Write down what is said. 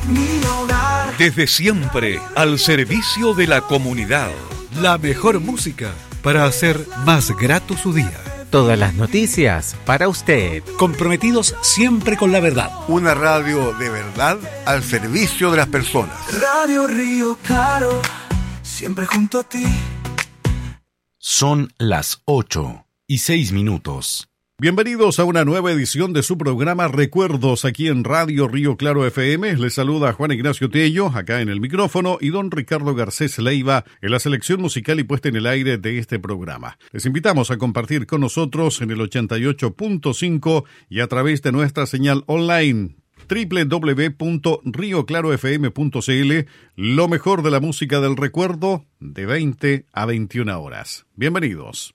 mi hogar. Desde siempre, al servicio de la comunidad. La mejor música para hacer más grato su día. Todas las noticias para usted. Comprometidos siempre con la verdad. Una radio de verdad al servicio de las personas. Radio Río Claro, siempre junto a ti. Son las 8:06. Bienvenidos a una nueva edición de su programa Recuerdos aquí en Radio Río Claro FM. Les saluda Juan Ignacio Tello, acá en el micrófono, y don Ricardo Garcés Leiva en la selección musical y puesta en el aire de este programa. Les invitamos a compartir con nosotros en el 88.5 y a través de nuestra señal online www.rioclarofm.cl, lo mejor de la música del recuerdo de 20 a 21 horas. Bienvenidos.